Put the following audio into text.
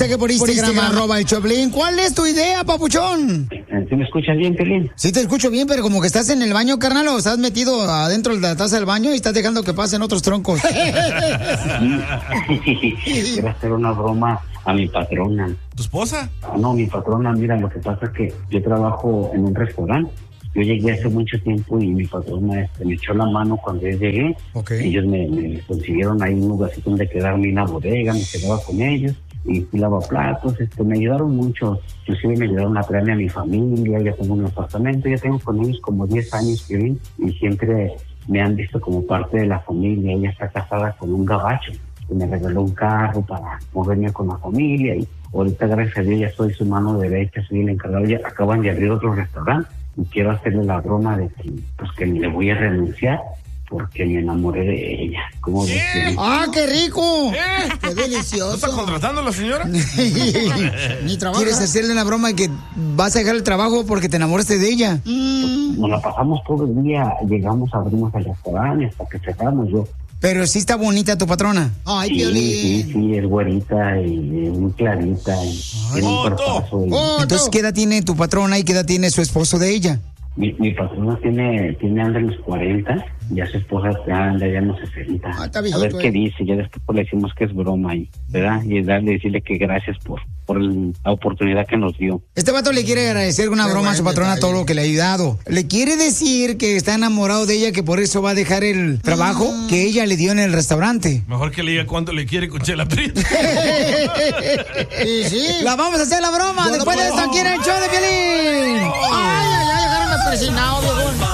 mensaje por Instagram, @el Choplin. ¿Cuál es tu idea, papuchón? ¿Sí me escuchas bien, Pelín? Sí te escucho bien, pero como que estás en el baño, carnal, o estás metido adentro de la taza del baño y estás dejando que pasen otros troncos. Quiero hacer una broma a mi patrona. ¿Tu esposa? No, mi patrona, mira, lo que pasa es que yo trabajo en un restaurante. Yo llegué hace mucho tiempo y mi patrona me echó la mano cuando yo llegué. Okay. Ellos me consiguieron ahí un lugarcito donde quedarme en la bodega, me quedaba con ellos y lavaplatos, me ayudaron mucho. Inclusive me ayudaron a traerme a mi familia. Ya tengo un apartamento, ya tengo con ellos como 10 años que vi y siempre me han visto como parte de la familia. Ella está casada con un gabacho y me regaló un carro para moverme con la familia y ahorita gracias a Dios ya soy su mano derecha, soy el encargado. Ya acaban de abrir otro restaurante y quiero hacerle la broma de que pues que le voy a renunciar porque me enamoré de ella. ¿Cómo ves? ¡Ah, qué rico! ¡Qué delicioso! ¿No está contratando a la señora? Ni trabajo. ¿Quieres hacerle una broma de que vas a dejar el trabajo porque te enamoraste de ella? Nos la pasamos todo el día, llegamos, abrimos el restaurante hasta que cerramos. Pero sí está bonita tu patrona. Ay, sí, es güerita y muy clarita y tiene un cuerpazo. Entonces, ¿qué edad tiene tu patrona y qué edad tiene su esposo de ella? Mi patrona anda en los 40, ya su esposa anda ya en los 60. Está a viejito, ver qué dice, ya después le decimos que es broma, ¿verdad? Y decirle que gracias por la oportunidad que nos dio. Este vato le quiere agradecer una broma a su patrona todo lo que le ha ayudado. Le quiere decir que está enamorado de ella, que por eso va a dejar el trabajo que ella le dio en el restaurante. Mejor que le diga cuánto le quiere con Chela Prieto. Sí. La vamos a hacer la broma. Después de esto, aquí en el show de Piolín. Ay, agarrame presionado, viejo.